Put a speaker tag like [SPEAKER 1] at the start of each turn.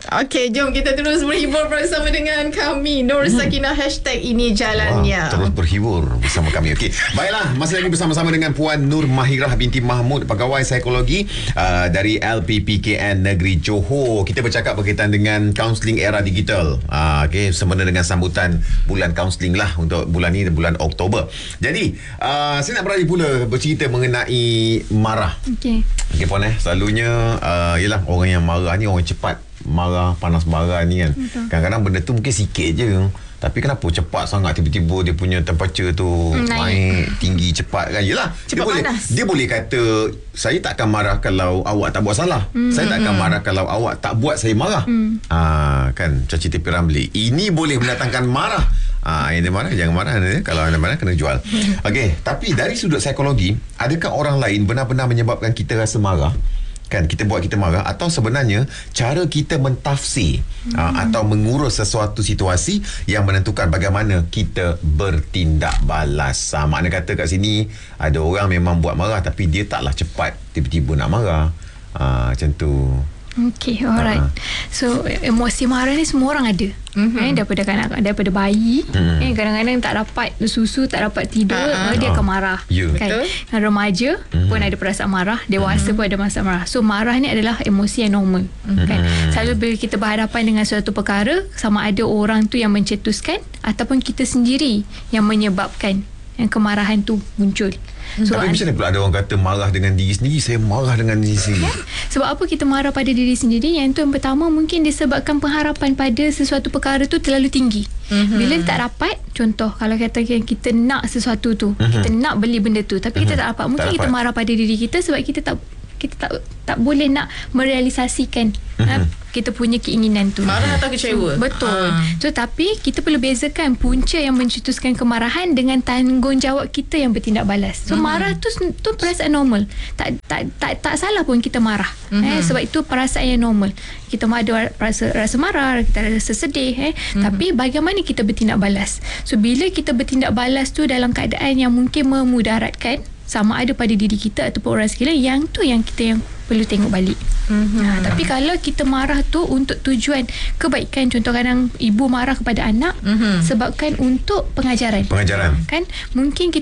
[SPEAKER 1] Okey, jom kita terus berhibur bersama dengan kami Nur Sakinah. Hashtag ini jalannya.
[SPEAKER 2] Terus berhibur bersama kami. Okey, baiklah, masih lagi bersama-sama dengan Puan Nur Mahirah binti Mahmud, pegawai psikologi dari LPPKN Negeri Johor. Kita bercakap berkaitan dengan kaunseling era digital. Okey, sempena dengan sambutan bulan kaunseling lah untuk bulan ni, bulan Oktober. Jadi, saya nak beralih pula bercerita mengenai marah. Okey, Puan, selalunya ialah orang yang marah ni orang cepat marah, panas marah ni kan. Kadang-kadang benda tu mungkin sikit je, tapi kenapa cepat sangat, tiba-tiba dia punya temperature tu naik tinggi cepat kan. Yelah, dia boleh kata saya tak akan marah kalau awak tak buat salah. Saya tak akan marah kalau awak tak buat saya marah. Kan Caci Tepi Ramli. Ini boleh mendatangkan marah. Yang dia marah, jangan marah. Kalau anda marah, kena jual. Okey, tapi dari sudut psikologi, adakah orang lain benar-benar menyebabkan kita rasa marah? Kan kita buat kita marah, atau sebenarnya cara kita mentafsir atau mengurus sesuatu situasi yang menentukan bagaimana kita bertindak balas. Makna kata kat sini ada orang memang buat marah tapi dia taklah cepat tiba-tiba nak marah. Macam tu.
[SPEAKER 3] Okay, alright. So emosi marah ni semua orang ada. Daripada bayi, kadang-kadang tak dapat susu, tak dapat tidur, dia akan marah. Kan? Remaja pun ada perasaan marah, dewasa pun ada perasaan marah. So marah ni adalah emosi yang normal. Kan? Selalu bila kita berhadapan dengan suatu perkara, sama ada orang tu yang mencetuskan ataupun kita sendiri yang menyebabkan yang kemarahan tu muncul.
[SPEAKER 2] So, tapi macam mana pula ada orang kata marah dengan diri sendiri? Saya marah dengan diri sendiri.
[SPEAKER 3] Sebab apa kita marah pada diri sendiri? Yang tu yang pertama, mungkin disebabkan pengharapan pada sesuatu perkara tu terlalu tinggi. Bila tak dapat, contoh kalau katakan kita nak sesuatu tu, kita nak beli benda tu, tapi kita tak dapat, mungkin kita marah pada diri kita sebab kita tak boleh nak merealisasikan kita punya keinginan tu.
[SPEAKER 1] Marah atau kecewa.
[SPEAKER 3] Betul. So tapi kita perlu bezakan punca yang mencetuskan kemarahan dengan tanggungjawab kita yang bertindak balas. So marah tu perasaan normal. Tak salah pun kita marah. Sebab itu perasaan yang normal. Kita ada rasa marah, kita rasa sedih, tapi bagaimana kita bertindak balas? So bila kita bertindak balas tu dalam keadaan yang mungkin memudaratkan, sama ada pada diri kita ataupun orang sekalian, yang tu yang kita yang perlu tengok balik. Tapi kalau kita marah tu untuk tujuan kebaikan, contoh kadang ibu marah kepada anak sebabkan untuk pengajaran kan, mungkin kita